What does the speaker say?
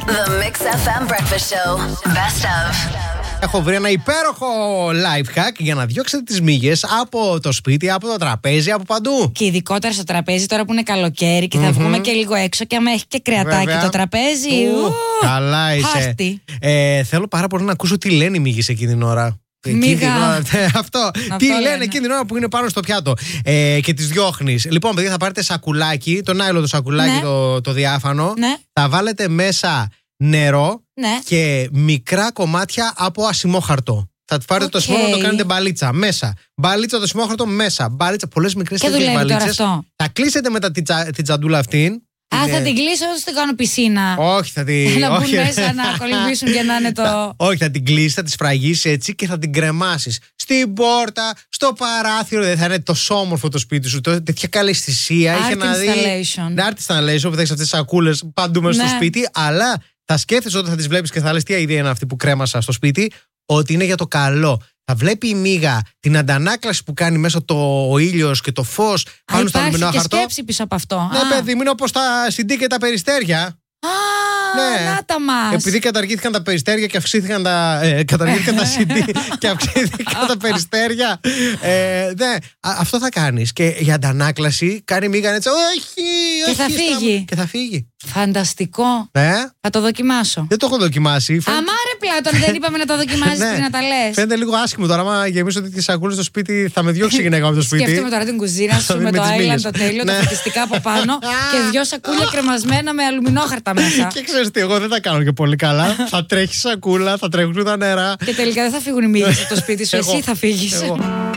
The Mix FM Breakfast Show. Best of. Έχω βρει ένα υπέροχο life hack για να διώξετε τις μύγες από το σπίτι, από το τραπέζι, από παντού. Και ειδικότερα στο τραπέζι, τώρα που είναι καλοκαίρι και θα βγούμε και λίγο έξω. Και άμα έχει και κρεατάκι το τραπέζι. Καλά είσαι. Θέλω πάρα πολύ να ακούσω τι λένε οι μύγες εκείνη την ώρα. Αυτό. Τι λένε εκείνη την ώρα που είναι πάνω στο πιάτο και τις διώχνεις. Λοιπόν, παιδιά, θα πάρετε σακουλάκι, το νάιλο το σακουλάκι, το διάφανο. Θα βάλετε μέσα νερό και μικρά κομμάτια από ασημόχαρτο. Θα πάρετε το ασημόχαρτο, το κάνετε μπαλίτσα μέσα. Μπαλίτσα το ασημόχαρτο μέσα. Μπαλίτσα, πολλές μικρές τέτοιες μπαλίτσες. Θα κλείσετε μετά την τσαντούλα αυτήν. Θα την κλείσω όσο την κάνω πισίνα. Όχι, θα την. Να μπουν μέσα να κολυμπήσουν και να είναι το. Όχι, θα την κλείσει, θα τη σφραγίσει έτσι και θα την κρεμάσει. Στην πόρτα, στο παράθυρο. Δεν θα είναι τόσο όμορφο το σπίτι σου. Τέτοια καλή αισθησία. Είχε να δει. Art installation που θα έχει αυτές τις σακούλες παντού μέσα στο σπίτι. Αλλά θα σκέφτεσαι όταν θα τις βλέπεις και θα λες τι ιδέα είναι αυτή που κρέμασα στο σπίτι, ότι είναι για το καλό. Θα βλέπει η μύγα την αντανάκλαση που κάνει μέσα ο ήλιος και το φως πάνω στο αλουμινό χαρτό. Υπάρχει και σκέψη πίσω από αυτό. Ναι, παιδί μου, είναι όπως τα CD και τα περιστέρια. Να τα μας. Επειδή καταργήθηκαν τα περιστέρια και αυξήθηκαν καταργήθηκαν τα CD και αυξήθηκαν τα περιστέρια. Αυτό θα κάνεις. Και για αντανάκλαση κάνει μύγα έτσι. Όχι, και θα φύγει. Φανταστικό. Θα το δοκιμάσω. Δεν το έχω δοκιμάσει. Αμάρε Πλάτων, δεν είπαμε να το δοκιμάσεις πριν να τα λες. Φαίνεται λίγο άσχημο τώρα. Άμα γεμίσω τέτοιες σακούλες στο σπίτι, θα με διώξει η γυναίκα από το σπίτι. Σκέφτομαι τώρα την κουζίνα σου με το Island το τέλειο, τα φωτιστικά από πάνω και 2 σακούλια κρεμασμένα με αλουμινόχαρτα μέσα. Και ξέρεις τι, εγώ δεν τα κάνω και πολύ καλά. Θα τρέχει σακούλα, θα τρέχουν τα νερά. Και τελικά δεν θα φύγουν οι μύγες από το σπίτι σου, εσύ θα φύγεις.